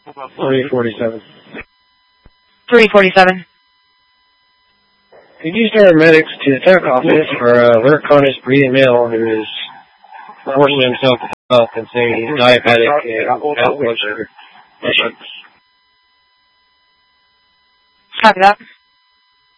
347. 347. Could you start medics to the tech office for alert Conus breeding male who is forcing himself to health and saying he's diabetic and blood sugar. Copy that.